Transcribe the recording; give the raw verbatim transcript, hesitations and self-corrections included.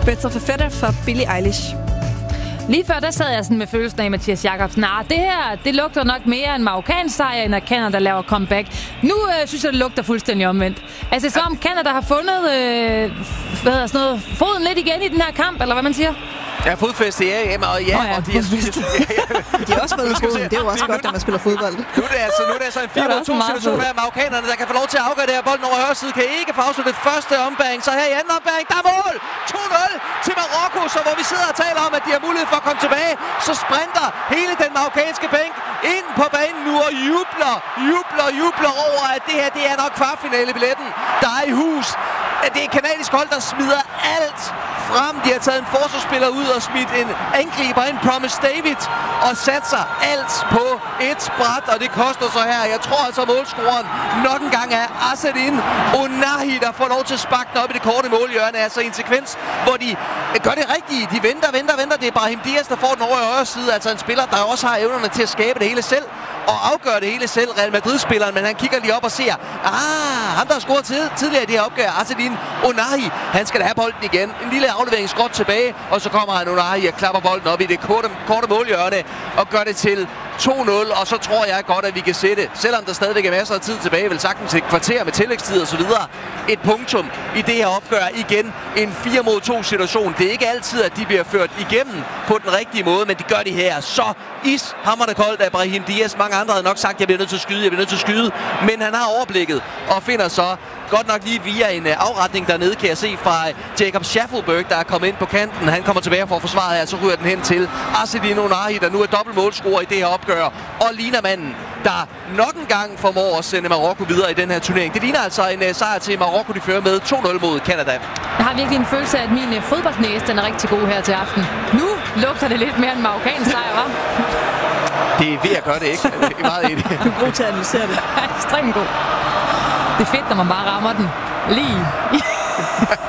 Better for Fetter fra Billie Eilish. Lige før, der sad jeg sådan med følelsen af Mathias Jacobsen. Nej, det her, det lugter nok mere en marokkansk sejr, end at Canada laver comeback. Nu øh, synes jeg, det lugter fuldstændig omvendt. Altså, som om Canada har fundet øh, hvad hedder sådan noget, foden lidt igen i den her kamp, eller hvad man siger? Ja, fodfæste, ja, Emma, og ja, oh, ja, og de, jeg synes, ja, ja. De har også været ude foden. Det er jo også godt, når man spiller fodbold. Nu er det altså, nu er det altså en fire mod to situation her. Marokkanerne, der kan få lov til at afgøre det her. Bolden over højre side kan ikke få afsluttet første ombæring. Så her i anden ombæring, der er mål! to nul til Marokko, så hvor vi sidder og taler om, at de har mulighed for at komme tilbage, så sprinter hele den marokkanske bænk ind på banen nu og jubler, jubler, jubler over, at det her, det er nok kvartfinale-billetten, der er i hus. Det er et kanadisk hold, der smider alt frem. De har taget en forsvarsspiller ud og smidt en angriber ind, Promise David, og satser alt på et bræt, og det koster så her. Jeg tror altså, målscoren nok en gang er Azzedine Ounahi, der får lov til at sparke den op i det korte målhjørne. Altså i en sekvens, hvor de gør det rigtige. De venter, venter, venter. Det er Brahim Diaz, der får den over i højre side. Altså en spiller, der også har evnerne til at skabe det hele selv og afgøre det hele selv, Real Madrid-spilleren, men han kigger lige op og ser, ah, ham der har scoret tid, tidligere i det her opgør, Azzedine Ounahi, han skal da have bolden igen. En lille aflevering skråt tilbage, og så kommer han Ounahi og klapper bolden op i det korte, korte målhjørne og gør det til to nul, og så tror jeg godt, at vi kan sætte, selvom der stadigvæk er masser af tid tilbage, vel sagtens et kvarter med tillægstid og så videre, et punktum i det her opgør. Igen en fire mod to situation. Det er ikke altid, at de bliver ført igennem på den rigtige måde, men de gør det her. Så ishamrende koldt af Brahim Diaz. Mange andre havde nok sagt, at jeg bliver nødt til at skyde, jeg bliver nødt til at skyde, men han har overblikket og finder så godt nok lige via en afretning dernede, kan jeg se fra Jacob Schaffelberg, der er kommet ind på kanten. Han kommer tilbage for at forsvare her, så ryger den hen til Azzedine Ounahi, der nu er dobbelt målscorer i det her opgør, og ligner manden, der nok en gang formår at sende Marokko videre i den her turnering. Det ligner altså en uh, sejr til Marokko, de fører med to nul mod Canada. Jeg har virkelig en følelse af, at min uh, fodboldnæse, den er rigtig god her til aften. Nu lugter det lidt mere en marokkansk sejr, hva'? Det er ved at gøre det, ikke? Det er meget enig. Du er god til at analysere det. Ekstremt god. Det er fedt, når man bare rammer den lige